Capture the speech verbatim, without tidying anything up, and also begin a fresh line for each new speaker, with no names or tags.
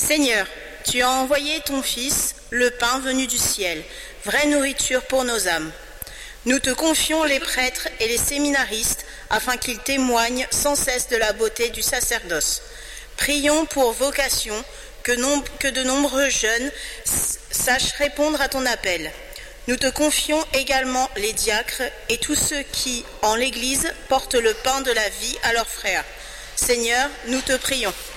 Seigneur, tu as envoyé ton Fils, le pain venu du ciel, vraie nourriture pour nos âmes. Nous te confions les prêtres et les séminaristes afin qu'ils témoignent sans cesse de la beauté du sacerdoce. Prions pour vocation que, nom- que de nombreux jeunes sachent répondre à ton appel. Nous te confions également les diacres et tous ceux qui, en l'Église, portent le pain de la vie à leurs frères. Seigneur, nous te prions.